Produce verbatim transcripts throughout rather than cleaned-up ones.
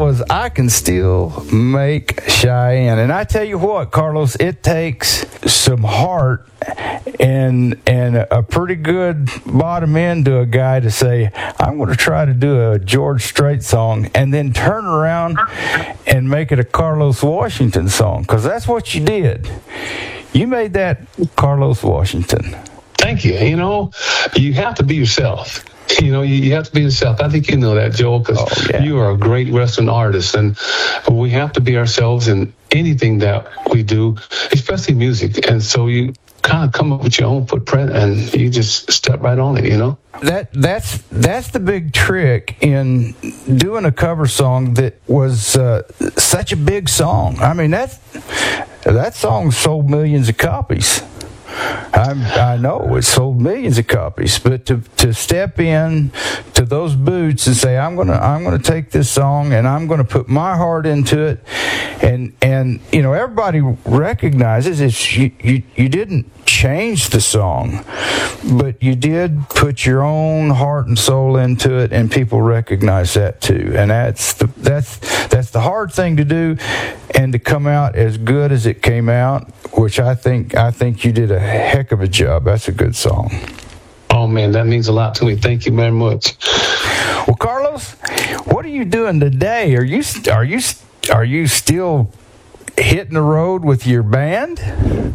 was I Can Still Make Cheyenne. And I tell you what, Carlos, it takes some heart and and a pretty good bottom end to a guy to say, I'm going to try to do a George Strait song and then turn around and make it a Carlos Washington song, because that's what you did. You made that Carlos Washington. Thank you. You know, you have to be yourself. You know, you, you have to be yourself. I think you know that, Joel, because oh, yeah. you are a great Western artist, and we have to be ourselves in anything that we do, especially music. And so you kind of come up with your own footprint, and you just step right on it, you know? That that's that's the big trick in doing a cover song that was uh, such a big song. I mean, that, that song sold millions of copies. I, I know it sold millions of copies, but to to step in to those boots and say, I'm gonna I'm gonna take this song and I'm gonna put my heart into it, and and you know, everybody recognizes it's you you, you didn't change the song, but you did put your own heart and soul into it, and people recognize that too. And that's the that's that's the hard thing to do, and to come out as good as it came out, which I think I think you did a heck of a job. That's a good song. Oh man, that means a lot to me. Thank you very much. Well, Carlos, what are you doing today? Are you are you are you still hitting the road with your band?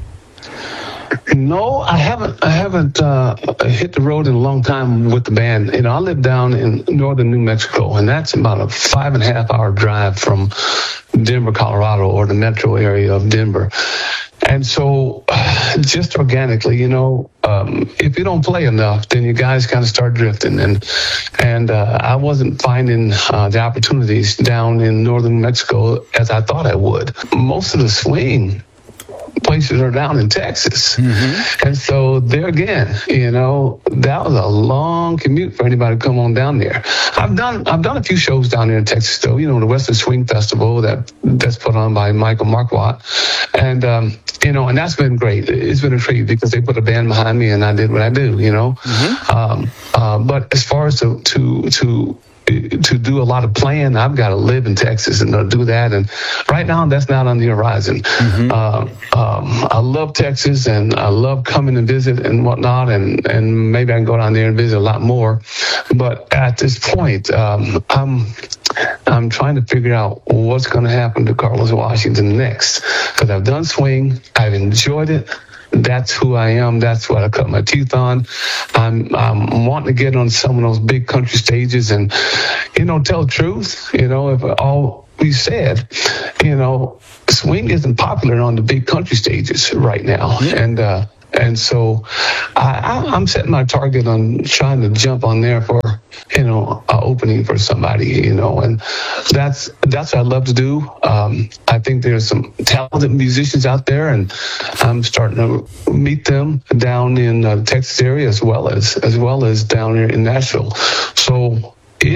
No, I haven't. I haven't uh, hit the road in a long time with the band. You know, I live down in northern New Mexico, and that's about a five and a half hour drive from Denver, Colorado, or the metro area of Denver. And so, just organically, you know, um, if you don't play enough, then you guys kind of start drifting. And and uh, I wasn't finding uh, the opportunities down in northern Mexico as I thought I would. Most of the swing places are down in Texas. Mm-hmm. And so there again, you know, that was a long commute for anybody to come on down there. I've done I've done a few shows down there in Texas though, you know, the Western Swing Festival that that's put on by Michael Marquardt. And um, you know, and that's been great. It's been a treat because they put a band behind me and I did what I do, you know. Mm-hmm. Um, uh, but as far as to to to to do a lot of playing, I've got to live in Texas and do that. And right now, that's not on the horizon. Mm-hmm. Uh, um, I love Texas, and I love coming and visit and whatnot. And, and maybe I can go down there and visit a lot more. But at this point, um, I'm I'm trying to figure out what's going to happen to Carlos Washington next, because I've done swing, I've enjoyed it. That's who I am. That's what I cut my teeth on. I'm, I'm wanting to get on some of those big country stages and, you know, tell the truth. You know, if all we said, you know, swing isn't popular on the big country stages right now. Yeah. And, uh, and so I, I, I'm setting my target on trying to jump on there for, you know, an opening for somebody, you know, and that's that's what I love to do. Um, I think there's some talented musicians out there, and I'm starting to meet them down in uh, the Texas area as well as as well as down here in Nashville. So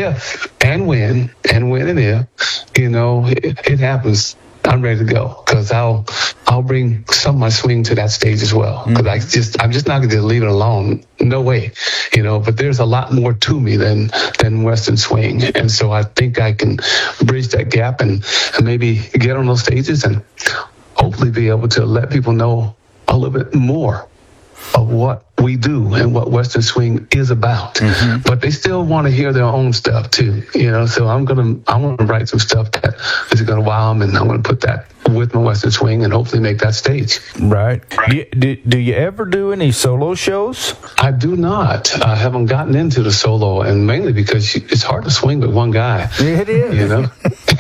if and when and when and if, you know, it, it happens, I'm ready to go, because I'll I'll bring some of my swing to that stage as well. Because mm-hmm. I just I'm just not going to leave it alone. No way, you know. But there's a lot more to me than than Western swing, and so I think I can bridge that gap and, and maybe get on those stages and hopefully be able to let people know a little bit more of what we do and what Western swing is about. Mm-hmm. But they still want to hear their own stuff too, you know. So I'm gonna I want to write some stuff that is gonna wow them, and I'm gonna put that with my Western swing and hopefully make that stage. Right. right. Do, you, do, do you ever do any solo shows? I do not. I haven't gotten into the solo, and mainly because it's hard to swing with one guy. It is. You know.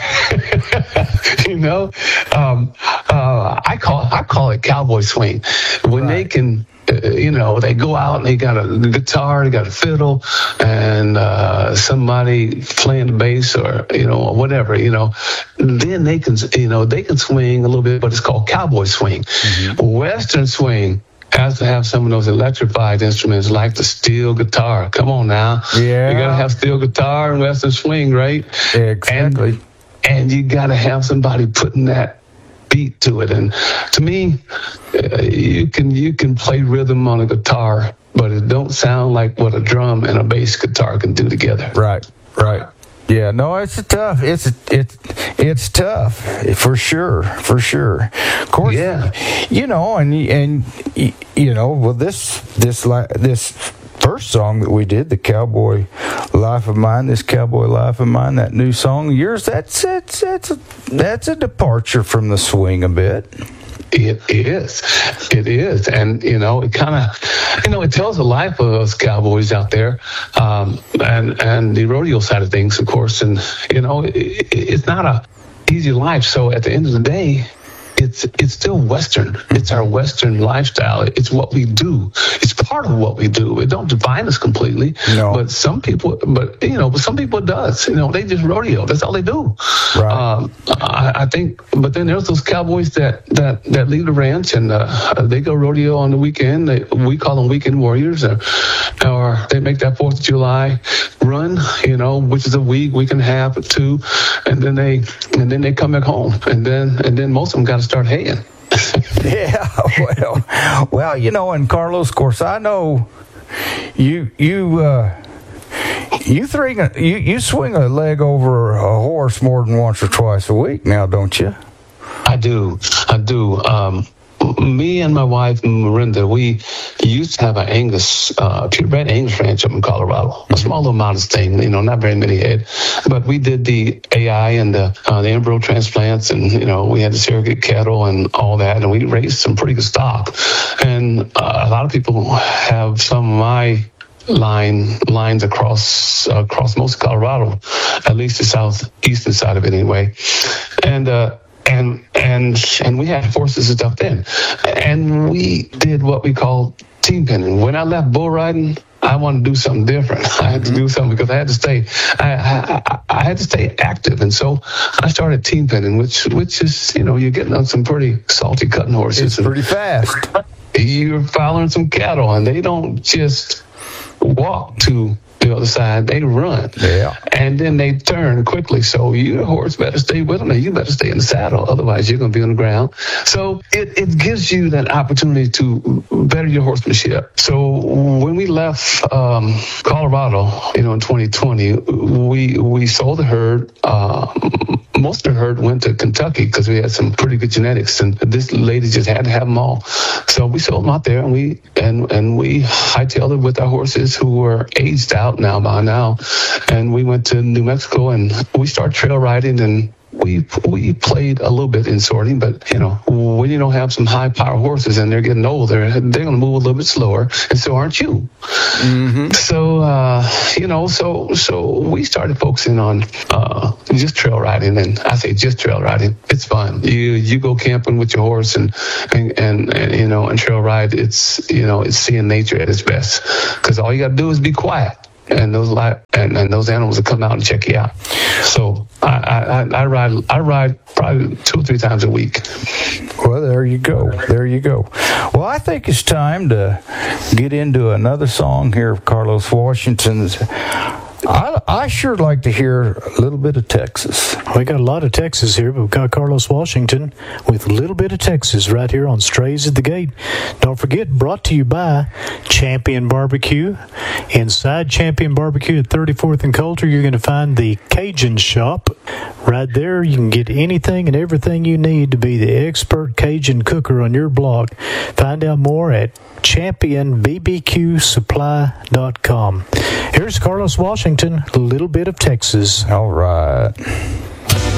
you know, um, uh, I call I call it cowboy swing when right. they can. You know, they go out and they got a guitar, they got a fiddle, and uh, somebody playing the bass or, you know, whatever, you know, then they can, you know, they can swing a little bit, but it's called cowboy swing. Mm-hmm. Western swing has to have some of those electrified instruments like the steel guitar. Come on now. Yeah. You got to have steel guitar and Western swing, right? Exactly. And, and you got to have somebody putting that beat to it. And to me, uh, you can you can play rhythm on a guitar, but it don't sound like what a drum and a bass guitar can do together. Right, right. Yeah, no, it's a tough. It's a, it's it's tough for sure, for sure. Of course, yeah. You know, and and you know, well, this this this first song that we did, the Cowboy Life of Mine, this Cowboy Life of Mine, that new song of yours, that's that's that's a, that's a departure from the swing a bit. It is. It is. And, you know, it kind of, you know, it tells the life of us cowboys out there, um, and, and the rodeo side of things, of course. And, you know, it, it's not a easy life. So at the end of the day, it's it's still Western. It's our Western lifestyle. It's what we do. It's part of what we do. It don't define us completely. No. But some people, but you know, but some people it does. You know, they just rodeo. That's all they do. Right. Um, I, I think. But then there's those cowboys that that that leave the ranch and uh, they go rodeo on the weekend. They, we call them weekend warriors, or, or they make that Fourth of July run. You know, which is a week, week and a half, or two, and then they and then they come back home, and then and then most of them got to start haying. Yeah, well, well, you know, and Carlos, of course, I know you you uh, you swing a, you you swing a leg over a horse more than once or twice a week now, don't you? I do, I do. Um, me and my wife Miranda, we used to have an Angus, uh, purebred Angus ranch up in Colorado. A small little modest thing, you know, not very many head. But we did the A I and the uh, the embryo transplants, and you know, we had the surrogate cattle and all that, and we raised some pretty good stock. And uh, a lot of people have some of my line lines across uh, across most of Colorado, at least the southeastern side of it anyway. And uh, And and and we had horses and stuff then, and we did what we call team penning. When I left bull riding, I wanted to do something different. I had to do something because I had to stay. I, I, I had to stay active, and so I started team penning, which which is, you know, you're getting on some pretty salty cutting horses. It's pretty fast. You're following some cattle, and they don't just walk to the other side, they run. Yeah. And then they turn quickly. So your horse better stay with them, and you better stay in the saddle. Otherwise, you're going to be on the ground. So it, it gives you that opportunity to better your horsemanship. So when we left um, Colorado, you know, in twenty twenty, we we sold the herd. Uh, most of the herd went to Kentucky because we had some pretty good genetics, and this lady just had to have them all. So we sold them out there, and we and and we hightailed it with our horses who were aged out now by now, and we went to New Mexico and we started trail riding, and we we played a little bit in sorting, but you know, when you don't have some high power horses and they're getting older, they're going to move a little bit slower, and so aren't you. Mm-hmm. So uh, you know, so so we started focusing on uh, just trail riding, and I say just trail riding. It's fun. You you go camping with your horse and and, and, and you know, and trail ride. It's, you know, it's seeing nature at its best, because all you got to do is be quiet. And those li- and, and those animals will come out and check you out. So I, I, I ride I ride probably two or three times a week. Well, there you go. There you go. Well, I think it's time to get into another song here of Carlos Washington's. I, I sure like to hear a little bit of Texas. We got a lot of Texas here, but we've got Carlos Washington with a little bit of Texas right here on Strays at the Gate. Don't forget, brought to you by Champion Barbecue. Inside Champion Barbecue at thirty-fourth and Coulter, you're going to find the Cajun Shop. Right there, you can get anything and everything you need to be the expert Cajun cooker on your block. Find out more at champion b b q supply dot com. Here's Carlos Washington, a little bit of Texas. All right.